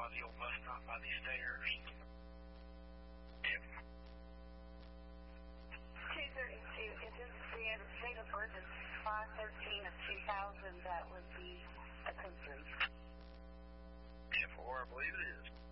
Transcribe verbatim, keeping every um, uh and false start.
by the old bus stop by these stairs. Yep. two thirty-two, if this is the date of birth is five thirteen of two thousand, that would be a concern. Yep, or I believe it is.